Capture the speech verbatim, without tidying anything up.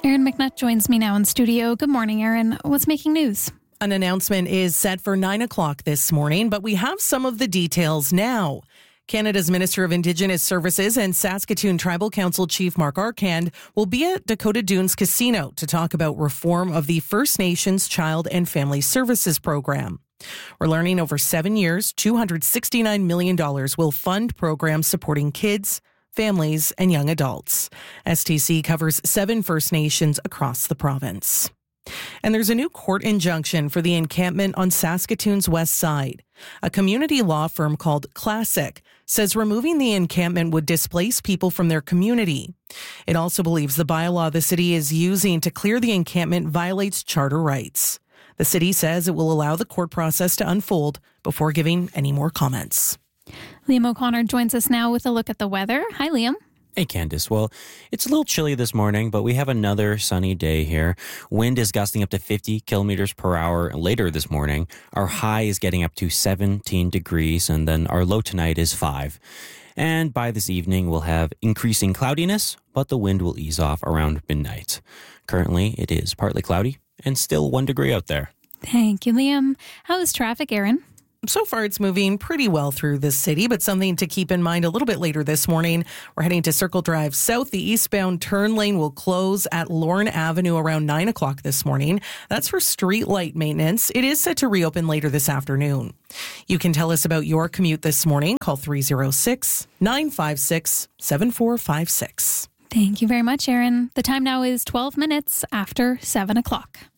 Erin McNutt joins me now in studio. Good morning, Erin. What's making news? An announcement is set for nine o'clock this morning, but we have some of the details now. Canada's Minister of Indigenous Services and Saskatoon Tribal Council Chief Mark Arcand will be at Dakota Dunes Casino to talk about reform of the First Nations Child and Family Services Program. We're learning over seven years, two hundred sixty-nine million dollars will fund programs supporting kids, families, and young adults. S T C covers seven First Nations across the province. And there's a new court injunction for the encampment on Saskatoon's west side. A community law firm called Classic says removing the encampment would displace people from their community. It also believes the bylaw the city is using to clear the encampment violates charter rights. The city says it will allow the court process to unfold before giving any more comments. Liam O'Connor joins us now with a look at the weather. Hi, Liam. Hey, Candice. Well, it's a little chilly this morning, but we have another sunny day here. Wind is gusting up to fifty kilometers per hour later this morning. Our high is getting up to seventeen degrees, and then our low tonight is five. And by this evening, we'll have increasing cloudiness, but the wind will ease off around midnight. Currently, it is partly cloudy and still one degree out there. Thank you, Liam. How is traffic, Erin? So far, it's moving pretty well through the city, but something to keep in mind a little bit later this morning. We're heading to Circle Drive South. The eastbound turn lane will close at Lorne Avenue around nine o'clock this morning. That's for street light maintenance. It is set to reopen later this afternoon. You can tell us about your commute this morning. Call three oh six, nine five six, seven four five six. Thank you very much, Erin. The time now is twelve minutes after seven o'clock.